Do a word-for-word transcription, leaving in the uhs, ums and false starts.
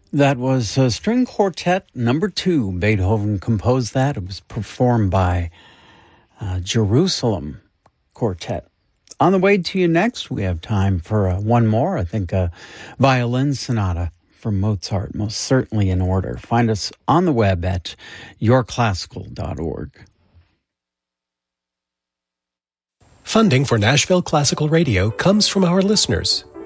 That was uh, String Quartet Number Two. Beethoven composed that. It was performed by uh, Jerusalem Quartet. On the way to you next, we have time for uh, one more. I think a violin sonata from Mozart, most certainly in order. Find us on the web at your classical dot org. Funding for Nashville Classical Radio comes from our listeners,